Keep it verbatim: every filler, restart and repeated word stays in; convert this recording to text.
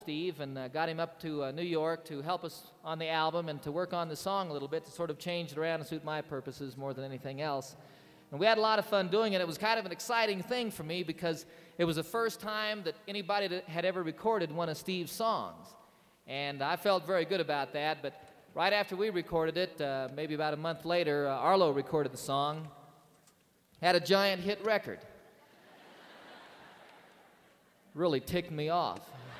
Steve and uh, got him up to uh, New York to help us on the album and to work on the song a little bit to sort of change it around and suit my purposes more than anything else. And we had a lot of fun doing it. It was kind of an exciting thing for me because it was the first time that anybody that had ever recorded one of Steve's songs. And I felt very good about that, but right after we recorded it, uh, maybe about a month later, uh, Arlo recorded the song, had a giant hit record. Really ticked me off.